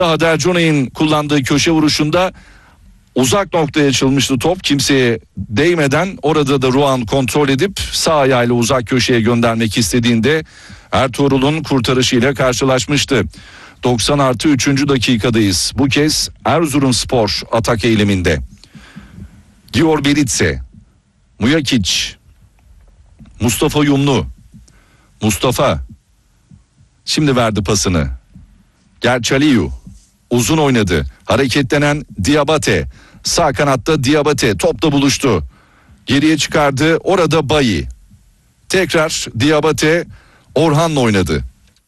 Hader Conay'ın kullandığı köşe vuruşunda uzak noktaya açılmıştı top. Kimseye değmeden orada da Ruan kontrol edip sağ ayağıyla uzak köşeye göndermek istediğinde Ertuğrul'un kurtarışıyla karşılaşmıştı. 90+3. dakikadayız. Bu kez Erzurumspor atak eyleminde. Gior Beritse, Mujakic, Mustafa Yumlu. Mustafa şimdi verdi pasını. Gerçaliyu uzun oynadı. Hareketlenen Diabate. Sağ kanatta Diabate topla buluştu. Geriye çıkardı. Orada Bayi. Tekrar Diabate Orhan'la oynadı.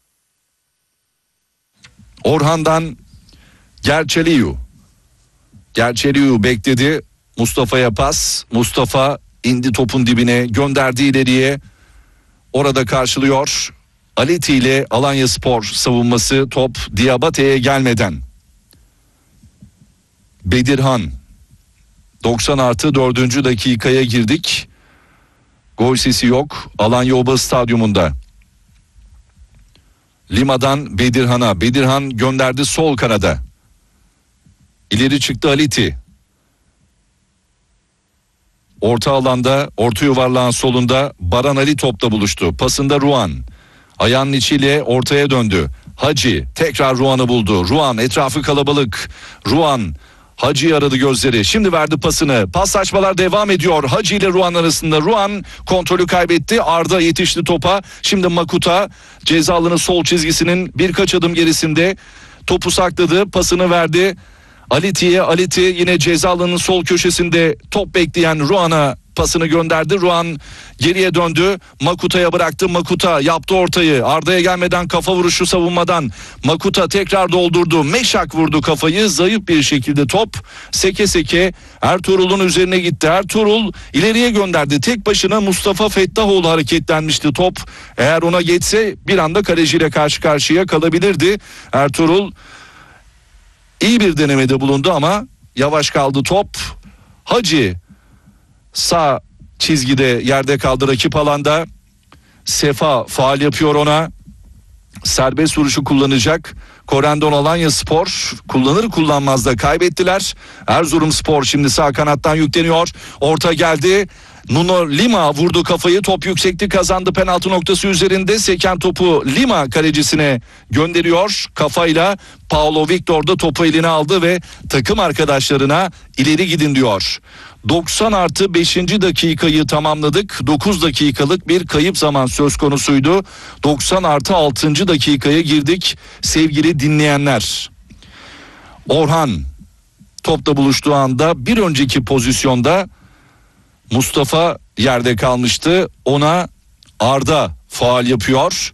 Orhan'dan Gerçaliyu. Gerçaliyu bekledi. Mustafa'ya pas. Mustafa indi topun dibine, gönderdi ileriye. Orada karşılıyor. Aleti ile Alanyaspor savunması, top Diabate'ye gelmeden. Bedirhan. 90+4. dakikaya girdik. Gol sesi yok. Alanya Oba Stadyumunda. Lima'dan Bedirhan'a. Bedirhan gönderdi sol kanada. İleri çıktı Aleti. Orta alanda, orta yuvarlağın solunda Baran Ali topla buluştu. Pasında Ruan. Ayağının içiyle ortaya döndü. Hacı tekrar Ruan'ı buldu. Ruan, etrafı kalabalık. Ruan, Hacı'yı aradı gözleri. Şimdi verdi pasını. Paslaşmalar devam ediyor. Hacı ile Ruan arasında. Ruan kontrolü kaybetti. Arda yetişti topa. Şimdi Makuta ceza alanı sol çizgisinin birkaç adım gerisinde. Topu sakladı. Pasını verdi. Aleti'ye. Aleti yine ceza alanının sol köşesinde top bekleyen Ruan'a pasını gönderdi. Ruan geriye döndü. Makuta'ya bıraktı. Makuta yaptı ortayı. Arda'ya gelmeden kafa vuruşu savunmadan. Makuta tekrar doldurdu. Meşak vurdu kafayı. Zayıf bir şekilde top seke seke Ertuğrul'un üzerine gitti. Ertuğrul ileriye gönderdi. Tek başına Mustafa Fettahoğlu hareketlenmişti. Top eğer ona geçse bir anda kaleciyle karşı karşıya kalabilirdi. Ertuğrul iyi bir denemede bulundu ama yavaş kaldı top. Hacı sağ çizgide yerde kaldı rakip alanda. Sefa faul yapıyor ona. Serbest vuruşu kullanacak. Korendon Alanyaspor kullanır kullanmaz da kaybettiler. Erzurumspor şimdi sağ kanattan yükleniyor. Orta geldi. Nuno Lima vurdu kafayı. Top yüksekti, kazandı penaltı noktası üzerinde. Seken topu Lima kalecisine gönderiyor. Kafayla Paulo Victor da topu eline aldı ve takım arkadaşlarına ileri gidin diyor. 90+5. dakikayı tamamladık. 9 dakikalık bir kayıp zaman söz konusuydu. 90+6. dakikaya girdik sevgili dinleyenler. Orhan topla buluştuğu anda bir önceki pozisyonda Mustafa yerde kalmıştı. Ona Arda faul yapıyor.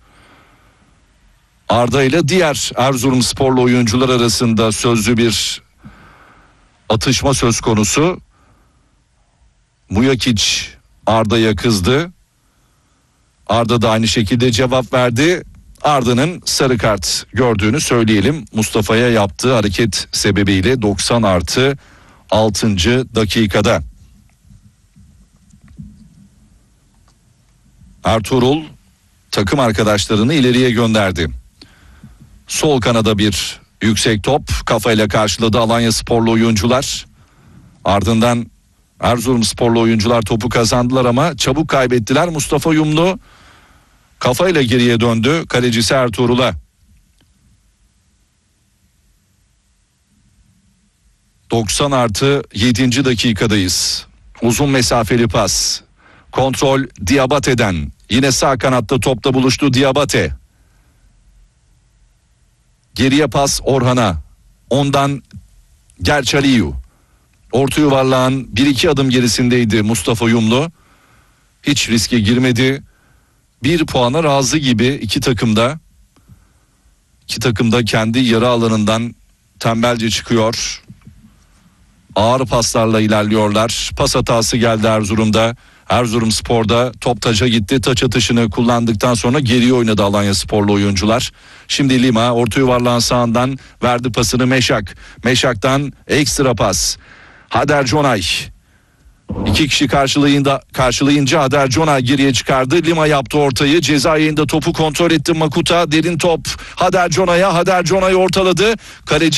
Arda ile diğer Erzurumsporlu oyuncular arasında sözlü bir atışma söz konusu. Mujakic Arda'ya kızdı. Arda da aynı şekilde cevap verdi. Arda'nın sarı kart gördüğünü söyleyelim. Mustafa'ya yaptığı hareket sebebiyle 90+6. dakikada. Ertuğrul takım arkadaşlarını ileriye gönderdi. Sol kanada bir yüksek top kafayla karşıladı Alanyasporlu oyuncular. Ardından Erzurumsporlu oyuncular topu kazandılar ama çabuk kaybettiler. Mustafa Yumlu kafayla geriye döndü kalecisi Ertuğrul'a. 90+7. dakikadayız. Uzun mesafeli pas. Kontrol Diabate'den. Yine sağ kanatta topla buluştu Diabate. Geriye pas Orhan'a. Ondan Gerçaliyu. Orta yuvarlağın 1-2 adım gerisindeydi Mustafa Yumlu. Hiç riske girmedi. 1 puana razı gibi iki takımda. İki takım da kendi yarı alanından tembelce çıkıyor. Ağır paslarla ilerliyorlar. Pas hatası geldi Erzurum'da. Erzurumspor'da top taça gitti. Taç atışını kullandıktan sonra geriye oynadı Alanyasporlu oyuncular. Şimdi Lima orta yuvarlağın sağından verdi pasını Meşak. Meşak'tan ekstra pas. Hader Conay. 2 kişi karşılayınca Hader Conay geriye çıkardı. Lima yaptı ortayı. Ceza yayında topu kontrol etti Makuta. Derin top Hader Conay'a. Hader Conay ortaladı. Kaleci